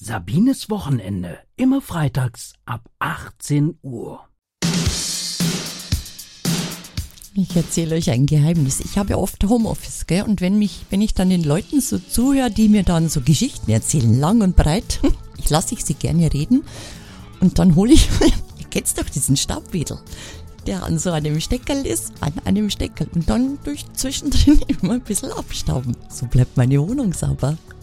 Sabines Wochenende, immer freitags ab 18 Uhr. Ich erzähle euch ein Geheimnis. Ich habe ja oft Homeoffice, gell? Und wenn ich dann den Leuten so zuhöre, die mir dann so Geschichten erzählen, lang und breit, lasse ich sie gerne reden. Und dann hole ich, ihr kennt doch diesen Staubwedel, der an so einem Steckerl ist, an einem Steckerl. Und dann durch zwischendrin immer ein bisschen abstauben. So bleibt meine Wohnung sauber.